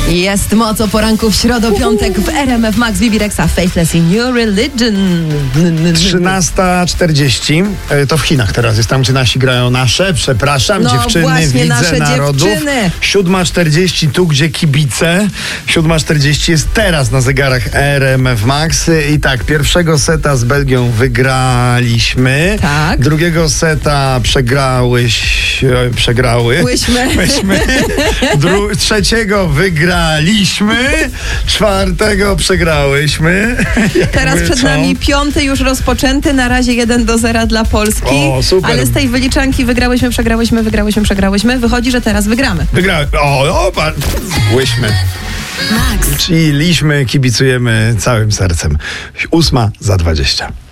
Jest moc o poranku w środę, piątek w RMF Max, Bibi Rexa, Faithless in Your Religion. 13:40. To w Chinach teraz jest, tam gdzie nasi grają nasze, dziewczyny, właśnie, widze nasze narodów. dziewczyny. 7:40 tu, gdzie kibice. 7:40 jest teraz na zegarach RMF Max. I tak, pierwszego seta z Belgią wygraliśmy. Tak. Drugiego seta myśmy. Trzeciego wygraliśmy. Czwartego przegrałyśmy. Teraz przed nami piąty już rozpoczęty, na razie 1-0 dla Polski. O, super. Ale z tej wyliczanki wygrałyśmy. Wychodzi, że teraz wygramy. Łyśmy. Max. Czyli kibicujemy całym sercem. 8:20.